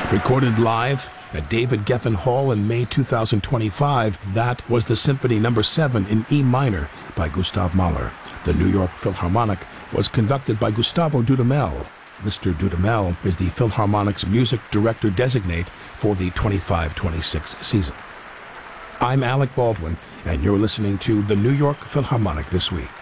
Recorded live at David Geffen Hall in May 2025, that was the Symphony No. 7 in E minor by Gustav Mahler. The New York Philharmonic was conducted by Gustavo Dudamel. Mr. Dudamel is the Philharmonic's music director designate for the 25-26 season. I'm Alec Baldwin, and you're listening to the New York Philharmonic This Week.